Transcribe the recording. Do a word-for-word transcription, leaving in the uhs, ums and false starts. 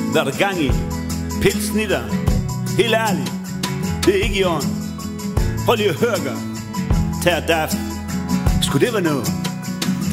Hvad er der gang i? Pilsnitter. Helt ærligt. Det er ikke i orden. Prøv lige at høre. Tag og daft. Skulle det være noget?